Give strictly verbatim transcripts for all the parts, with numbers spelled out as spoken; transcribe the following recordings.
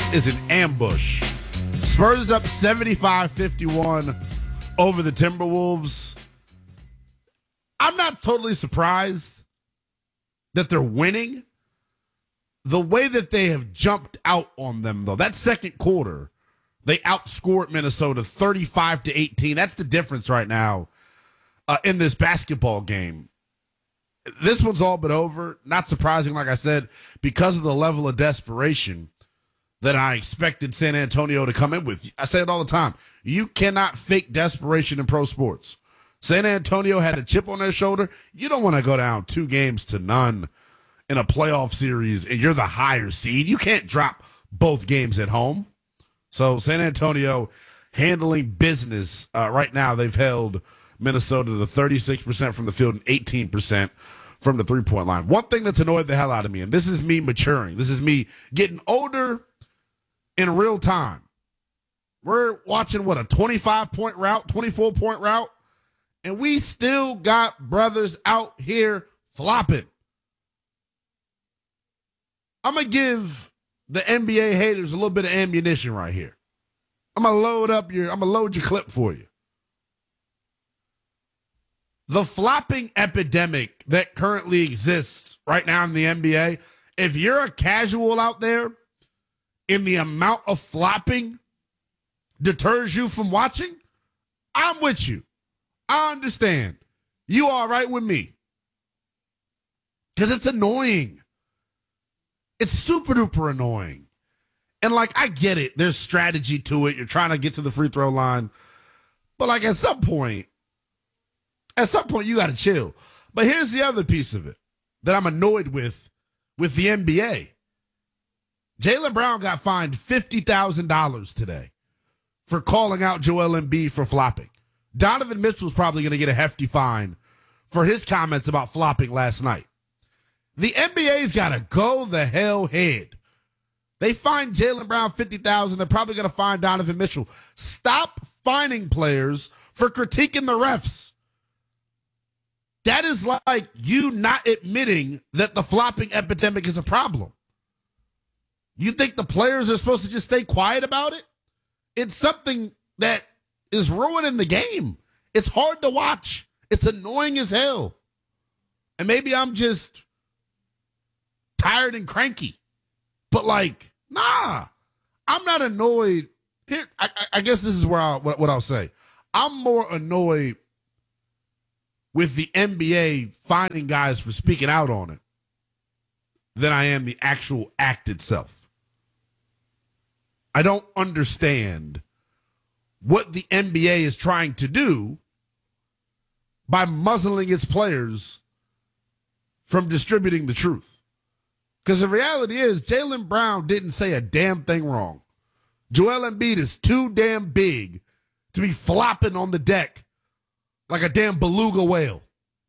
This is an ambush. Spurs up seventy-five fifty-one over the Timberwolves. I'm not totally surprised that they're winning. The way that they have jumped out on them, though, that second quarter, they outscored Minnesota thirty-five to eighteen. That's the difference right now uh, in this basketball game. This one's all but over. Not surprising, like I said, because of the level of desperation that I expected San Antonio to come in with. I say it all the time. You cannot fake desperation in pro sports. San Antonio had a chip on their shoulder. You don't want to go down two games to none in a playoff series and you're the higher seed. You can't drop both games at home. So San Antonio handling business uh, right now. They've held Minnesota to thirty-six percent from the field and eighteen percent from the three-point line. One thing that's annoyed the hell out of me, and this is me maturing, this is me getting older in real time. We're watching, what, a twenty-five point route, twenty-four point route, and we still got brothers out here flopping. I'm going to give the N B A haters a little bit of ammunition right here. I'm going to load up your, I'm going to load your clip for you. The flopping epidemic that currently exists right now in the N B A, if you're a casual out there and the amount of flopping deters you from watching, I'm with you. I understand. You all right with me. Because it's annoying. It's super duper annoying. And like, I get it. There's strategy to it. You're trying to get to the free throw line. But like at some point, at some point you got to chill. But here's the other piece of it that I'm annoyed with, with the N B A. Jaylen Brown got fined fifty thousand dollars today for calling out Joel Embiid for flopping. Donovan Mitchell's probably going to get a hefty fine for his comments about flopping last night. The N B A's got to go the hell head. They fined Jaylen Brown fifty thousand dollars. They're probably going to fine Donovan Mitchell. Stop fining players for critiquing the refs. That is like you not admitting that the flopping epidemic is a problem. You think the players are supposed to just stay quiet about it? It's something that is ruining the game. It's hard to watch. It's annoying as hell. And maybe I'm just tired and cranky. But like, nah, I'm not annoyed. Here, I, I guess this is where I, what, what I'll say. I'm more annoyed with the N B A fining guys for speaking out on it than I am the actual act itself. I don't understand what the N B A is trying to do by muzzling its players from distributing the truth. Because the reality is, Jaylen Brown didn't say a damn thing wrong. Joel Embiid is too damn big to be flopping on the deck like a damn beluga whale.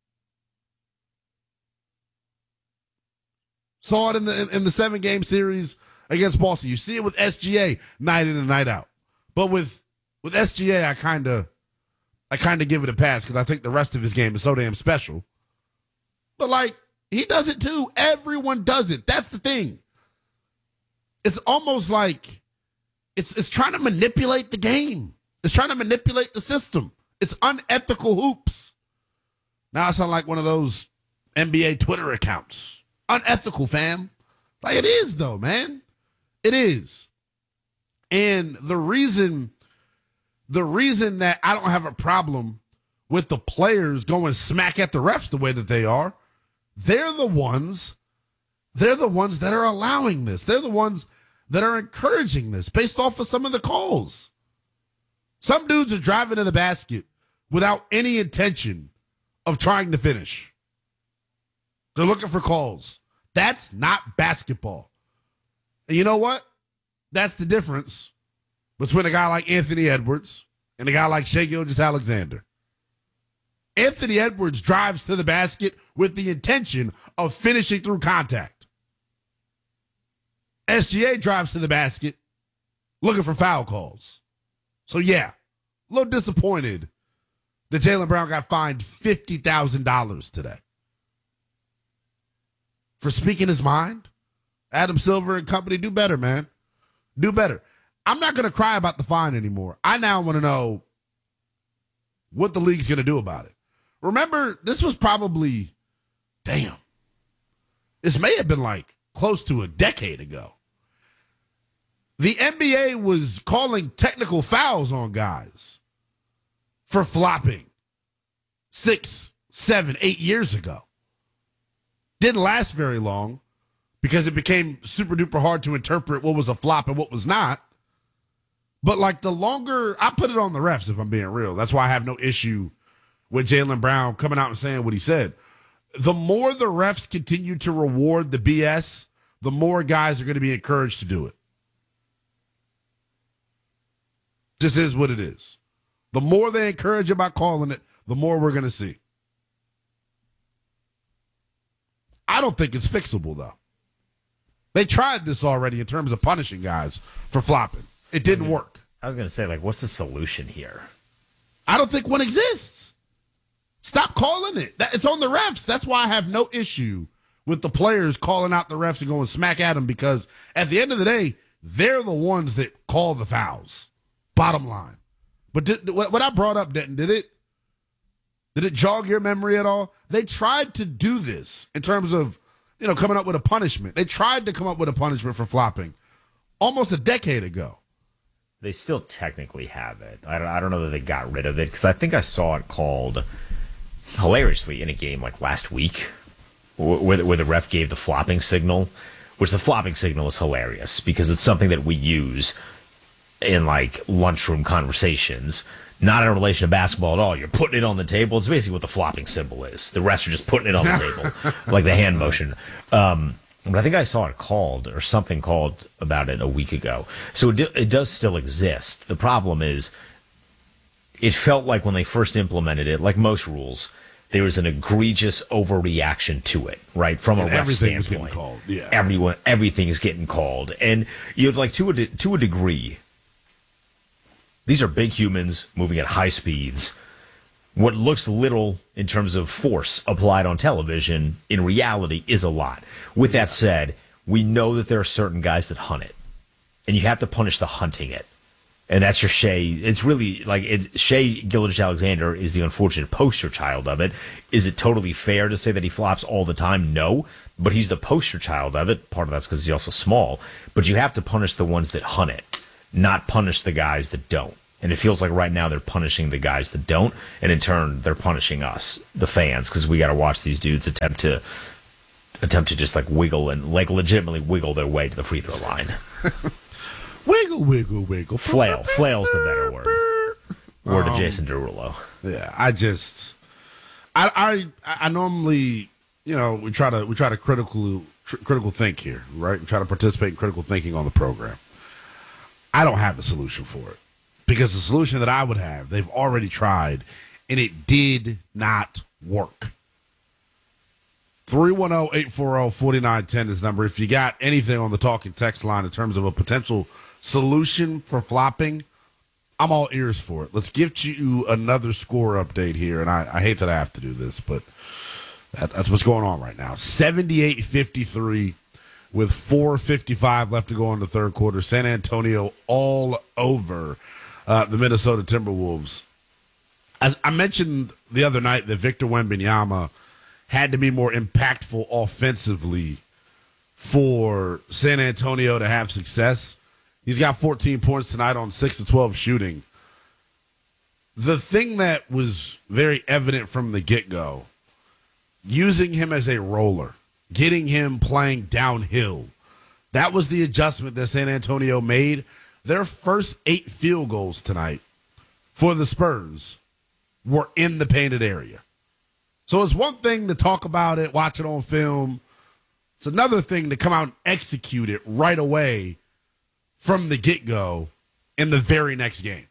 Saw it in the in the seven game series against Boston. You see it with S G A night in and night out. But with with S G A, I kind of I kind of give it a pass because I think the rest of his game is so damn special. But like, he does it too. Everyone does it. That's the thing. It's almost like it's it's trying to manipulate the game. It's trying to manipulate the system. It's unethical hoops. Now I sound like one of those N B A Twitter accounts. Unethical, fam. Like it is, though, man. It is. And the reason, the reason that I don't have a problem with the players going smack at the refs the way that they are, they're the ones, they're the ones that are allowing this. They're the ones that are encouraging this based off of some of the calls. Some dudes are driving to the basket without any intention of trying to finish. They're looking for calls. That's not basketball. And you know what? That's the difference between a guy like Anthony Edwards and a guy like Shai Gilgeous-Alexander. Anthony Edwards drives to the basket with the intention of finishing through contact. S G A drives to the basket looking for foul calls. So, yeah, a little disappointed that Jaylen Brown got fined fifty thousand dollars today for speaking his mind. Adam Silver and company, do better, man. Do better. I'm not going to cry about the fine anymore. I now want to know what the league's going to do about it. Remember, this was probably, damn, this may have been like close to a decade ago. The N B A was calling technical fouls on guys for flopping six, seven, eight years ago. Didn't last very long because it became super duper hard to interpret what was a flop and what was not. But like the longer, I put it on the refs if I'm being real. That's why I have no issue with Jaylen Brown coming out and saying what he said. The more the refs continue to reward the B S, the more guys are going to be encouraged to do it. This is what it is. The more they encourage about calling it, the more we're going to see. I don't think it's fixable, though. They tried this already in terms of punishing guys for flopping. It didn't I mean, work. I was going to say, like, what's the solution here? I don't think one exists. Stop calling it. That, it's on the refs. That's why I have no issue with the players calling out the refs and going smack at them, because at the end of the day, they're the ones that call the fouls. Bottom line. But did, what I brought up, Denton, did it, did it jog your memory at all? They tried to do this in terms of, you know, coming up with a punishment. They tried to come up with a punishment for flopping almost a decade ago. They still technically have it. I don't, I don't know that they got rid of it, because I think I saw it called hilariously in a game like last week where, where the ref gave the flopping signal, which the flopping signal is hilarious because it's something that we use in like lunchroom conversations, not in relation to basketball at all. You're putting it on the table. It's basically what the flopping symbol is. The refs are just putting it on the table, like the hand motion. Um, but I think I saw it called or something called about it a week ago. So it, do, it does still exist. The problem is it felt like when they first implemented it, like most rules, there was an egregious overreaction to it, right? From and a ref everything standpoint. was getting called. Yeah. Everyone, everything is getting called. And you know, like to a, de- to a degree, these are big humans moving at high speeds. What looks little in terms of force applied on television, in reality, is a lot. With that said, we know that there are certain guys that hunt it, and you have to punish the hunting it. And that's your Shea. It's really like it's Shea Gilgeous-Alexander is the unfortunate poster child of it. Is it totally fair to say that he flops all the time? No, but he's the poster child of it. Part of that's because he's also small. But you have to punish the ones that hunt it, not punish the guys that don't. And it feels like right now they're punishing the guys that don't, and in turn they're punishing us, the fans, because we got to watch these dudes attempt to attempt to just like wiggle and like legitimately wiggle their way to the free throw line. Wiggle, wiggle, wiggle. Flail. Flail's the better word. Word um, to Jason Derulo. Yeah, I just, I, I, I normally, you know, we try to we try to critical tr- critical think here, right? We try to participate in critical thinking on the program. I don't have a solution for it, because the solution that I would have, they've already tried, and it did not work. three one zero, eight four zero, four nine one zero is the number. If you got anything on the talking text line in terms of a potential solution for flopping, I'm all ears for it. Let's give you another score update here, and I, I hate that I have to do this, but that, that's what's going on right now. seventy-eight fifty-three with four fifty-five left to go in the third quarter. San Antonio all over uh, the Minnesota Timberwolves. As I mentioned the other night that Victor Wembanyama had to be more impactful offensively for San Antonio to have success. He's got fourteen points tonight on six of twelve shooting. The thing that was very evident from the get-go, using him as a roller, getting him playing downhill, that was the adjustment that San Antonio made. Their first eight field goals tonight for the Spurs were in the painted area. So it's one thing to talk about it, watch it on film. It's another thing to come out and execute it right away from the get-go in the very next game.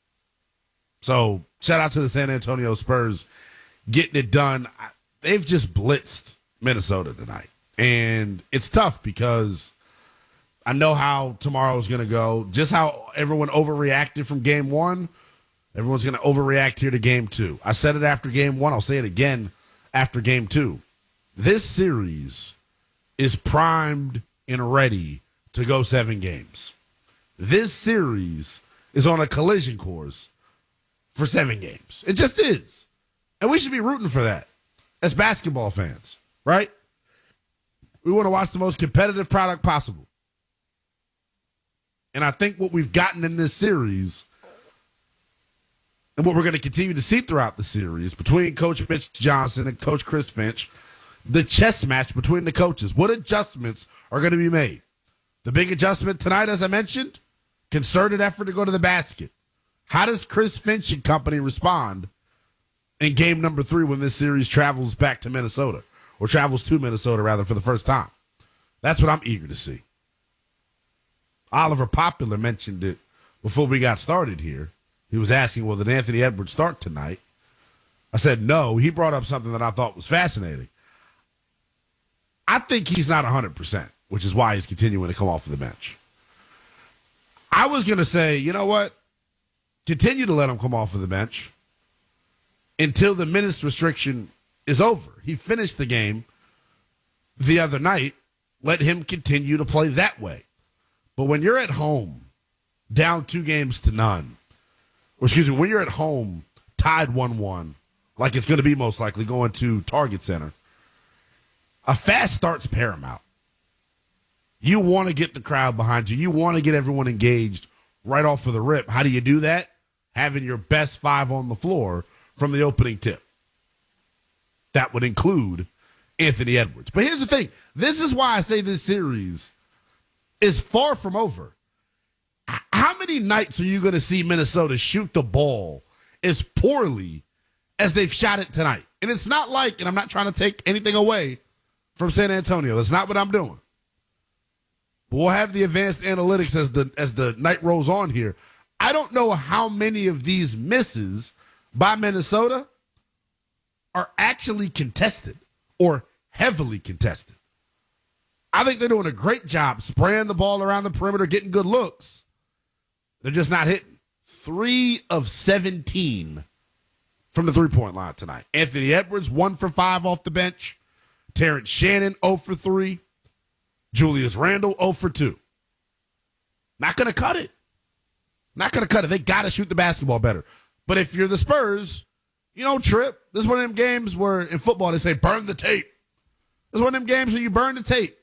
So shout out to the San Antonio Spurs getting it done. They've just blitzed Minnesota tonight. And it's tough because I know how tomorrow's going to go. Just how everyone overreacted from game one, everyone's going to overreact here to game two. I said it after game one. I'll say it again after game two. This series is primed and ready to go seven games. this series is on a collision course for seven games. It just is. And we should be rooting for that as basketball fans, right? We want to watch the most competitive product possible. And I think what we've gotten in this series and what we're going to continue to see throughout the series between Coach Mitch Johnson and Coach Chris Finch, the chess match between the coaches. What adjustments are going to be made? The big adjustment tonight, as I mentioned, concerted effort to go to the basket. How does Chris Finch and company respond in game number three when this series travels back to Minnesota, or travels to Minnesota, rather, for the first time? That's what I'm eager to see. Oliver Popular mentioned it before we got started here. He was asking, well, did Anthony Edwards start tonight? I said no. He brought up something that I thought was fascinating. I think he's not one hundred percent, which is why he's continuing to come off of the bench. I was going to say, you know what? Continue to let him come off of the bench until the minutes restriction is over. He finished the game the other night. Let him continue to play that way. But when you're at home, down two games to none, or excuse me, when you're at home, tied one one, like it's going to be most likely going to Target Center, a fast start's paramount. You want to get the crowd behind you. You want to get everyone engaged right off of the rip. How do you do that? Having your best five on the floor from the opening tip. That would include Anthony Edwards. But here's the thing. This is why I say this series is far from over. How many nights are you going to see Minnesota shoot the ball as poorly as they've shot it tonight? And it's not like, and I'm not trying to take anything away from San Antonio. That's not what I'm doing. But we'll have the advanced analytics as the as the night rolls on here. I don't know how many of these misses by Minnesota are actually contested or heavily contested. I think they're doing a great job spraying the ball around the perimeter, getting good looks. They're just not hitting. Three of seventeen from the three-point line tonight. Anthony Edwards, one for five off the bench. Terrence Shannon, zero for three. Julius Randle, zero for two. Not going to cut it. Not going to cut it. They got to shoot the basketball better. But if you're the Spurs, you don't trip. This is one of them games where in football they say burn the tape. This is one of them games where you burn the tape.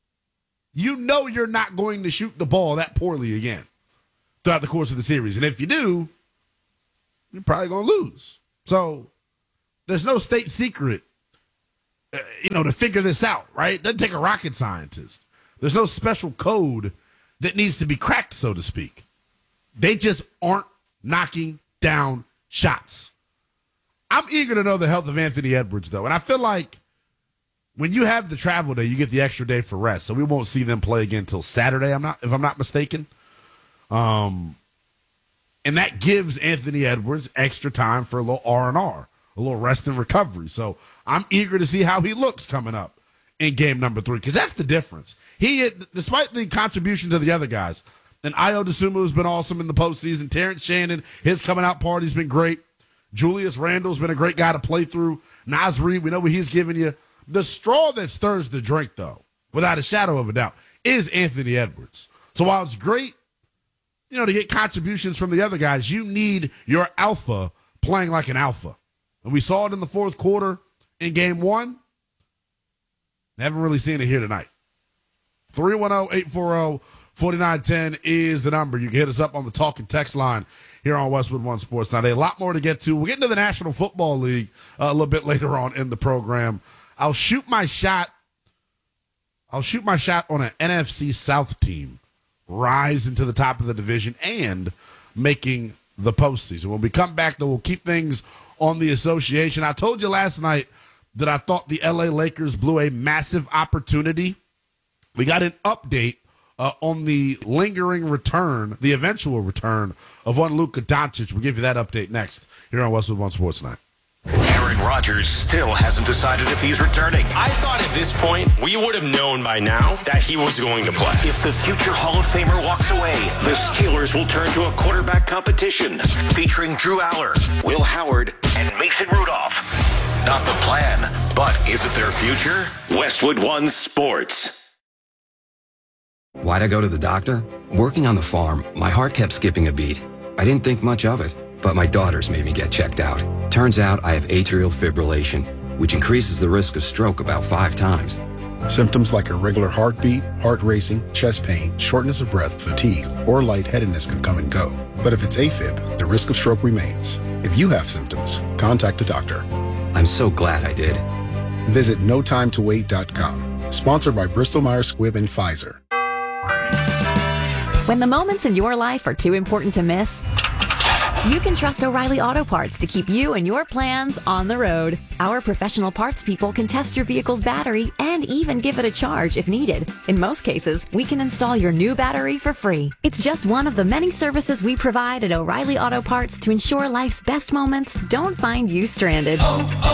You know you're not going to shoot the ball that poorly again throughout the course of the series. And if you do, you're probably going to lose. So there's no state secret, uh, you know, to figure this out, right? It doesn't take a rocket scientist. There's no special code that needs to be cracked, so to speak. They just aren't knocking down shots. I'm eager to know the health of Anthony Edwards, though. And I feel like when you have the travel day, you get the extra day for rest. So we won't see them play again until Saturday, I'm not, if I'm not mistaken. Um, and that gives Anthony Edwards extra time for a little R and R, a little rest and recovery. So I'm eager to see how he looks coming up in game number three, because that's the difference. He, despite the contributions of the other guys, and Ayo Dosunmu has been awesome in the postseason. Terrence Shannon, his coming out party's been great. Julius Randle's been a great guy to play through. Naz Reid, we know what he's giving you. The straw that stirs the drink, though, without a shadow of a doubt, is Anthony Edwards. So while it's great, you know, to get contributions from the other guys, you need your alpha playing like an alpha. And we saw it in the fourth quarter in game one. Haven't really seen it here tonight. three one zero, eight four zero, four nine one zero is the number. You can hit us up on the talk and text line here on Westwood One Sports. Now, a lot more to get to. We'll get into the National Football League uh, a little bit later on in the program. I'll shoot my shot. I'll shoot my shot on an N F C South team rise into the top of the division and making the postseason. When we come back, though, we'll keep things on the association. I told you last night that I thought the L A Lakers blew a massive opportunity. We got an update uh, on the lingering return, the eventual return of one Luka Doncic. We'll give you that update next here on Westwood One Sports Night. Aaron Rodgers still hasn't decided if he's returning. I thought at this point we would have known by now that he was going to play. If the future Hall of Famer walks away, the Steelers will turn to a quarterback competition featuring Drew Aller, Will Howard, and Mason Rudolph. Not the plan, but is it their future? Westwood One Sports. Why'd I go to the doctor? Working on the farm, my heart kept skipping a beat. I didn't think much of it, but my daughters made me get checked out. Turns out I have atrial fibrillation, which increases the risk of stroke about five times. Symptoms like irregular heartbeat, heart racing, chest pain, shortness of breath, fatigue, or lightheadedness can come and go. But if it's AFib, the risk of stroke remains. If you have symptoms, contact a doctor. I'm so glad I did. Visit no time to wait dot com. Sponsored by Bristol Myers Squibb and Pfizer. When the moments in your life are too important to miss, you can trust O'Reilly Auto Parts to keep you and your plans on the road. Our professional parts people can test your vehicle's battery and even give it a charge if needed. In most cases, we can install your new battery for free. It's just one of the many services we provide at O'Reilly Auto Parts to ensure life's best moments don't find you stranded.